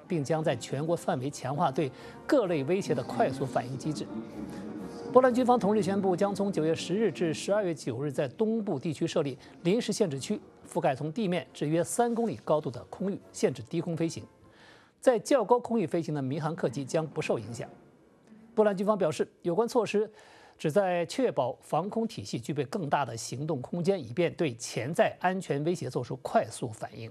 并将在全国范围强化对各类威胁的快速反应机制。波兰军方同日宣布，将从9月10日至12月9日在东部地区设立临时限制区，覆盖从地面至约3公里高度的空域，限制低空飞行。在较高空域飞行的民航客机将不受影响。波兰军方表示，有关措施旨在确保防空体系具备更大的行动空间，以便对潜在安全威胁做出快速反应。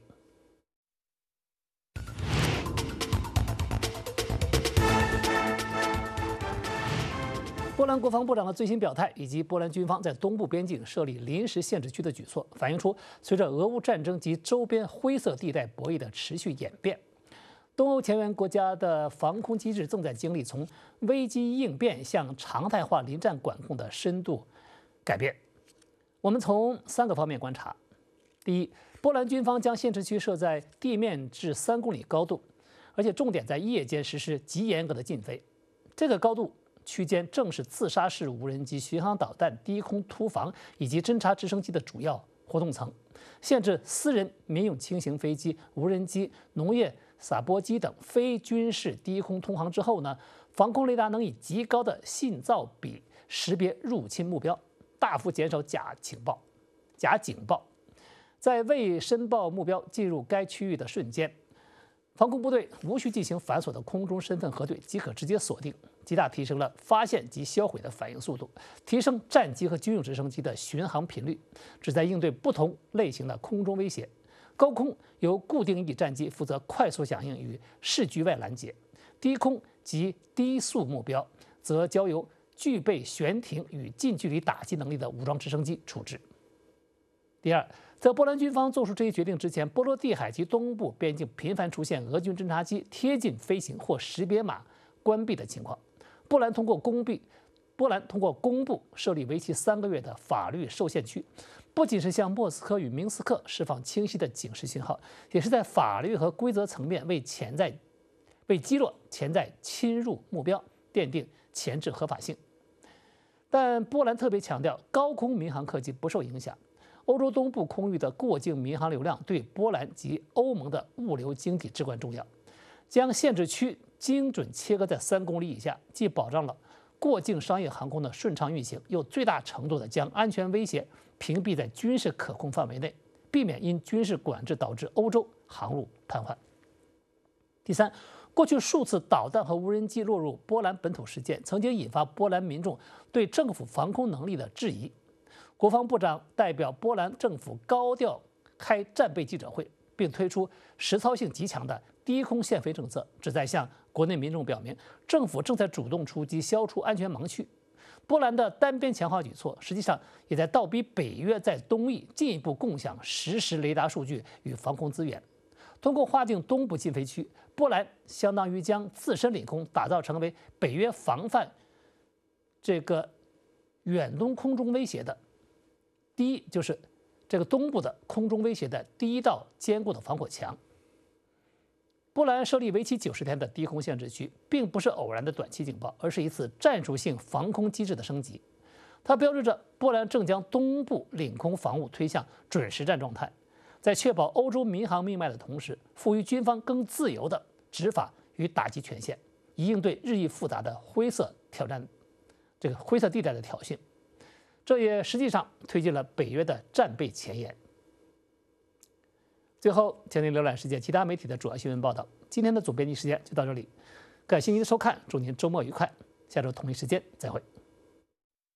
波兰国防部长的最新表态，以及波兰军方在东部边境设立临时限制区的举措，反映出随着俄乌战争及周边灰色地带博弈的持续演变，东欧前沿国家的防空机制正在经历从危机应变向常态化临战管控的深度改变。我们从3个方面观察：第一，波兰军方将限制区设在地面至3公里高度，而且重点在夜间实施极严格的禁飞。这个高度区间正是自杀式无人机、巡航导弹、低空突防以及侦察直升机的主要活动层，限制私人、民用轻型飞机、无人机、农业撒播机等非军事低空通航之后呢，防空雷达能以极高的信噪比识别入侵目标，大幅减少假警报。在未申报目标进入该区域的瞬间，防空部队无需进行繁琐的空中身份核对，即可直接锁定，极大提升了发现及销毁的反应速度，提升战机和军用直升机的巡航频率，旨在应对不同类型的空中威胁。高空由固定翼战机负责快速响应与视距外拦截，低空及低速目标则交由具备悬停与近距离打击能力的武装直升机处置。第二，在波兰军方做出这一决定之前，波罗的海及东部边境频繁出现俄军侦察机贴近飞行或识别码关闭的情况。波兰通过公布设立为期3个月的法律受限区，不仅是向莫斯科与明斯克释放清晰的警示信号，也是在法律和规则层面为击落潜在侵入目标奠定前置合法性。但波兰特别强调，高空民航客机不受影响。欧洲东部空域的过境民航流量对波兰及欧盟的物流经济至关重要。将限制区精准切割在3公里以下，既保障了过境商业航空的顺畅运行，又最大程度地将安全威胁屏蔽在军事可控范围内，避免因军事管制导致欧洲航路瘫痪。第三，过去数次导弹和无人机落入波兰本土事件，曾经引发波兰民众对政府防空能力的质疑。国防部长代表波兰政府高调开战备记者会，并推出实操性极强的低空限飞政策，旨在向国内民众表明，政府正在主动出击，消除安全盲区。波兰的单边强化举措，实际上也在倒逼北约在东翼进一步共享实时雷达数据与防空资源。通过划定东部禁飞区，波兰相当于将自身领空打造成为北约防范这个远东空中威胁的就是这个东部的空中威胁的第一道坚固的防火墙。波兰设立为期90天的低空限制区，并不是偶然的短期警报，而是一次战术性防空机制的升级。它标志着波兰正将东部领空防务推向准实战状态，在确保欧洲民航命脉的同时，赋予军方更自由的执法与打击权限，以应对日益复杂的灰色地带的挑衅。这也实际上推进了北约的战备前沿。最后，请您浏览世界其他媒体的主要新闻报道。今天的总编辑时间就到这里，感谢您的收看，祝您周末愉快，下周同一时间再会。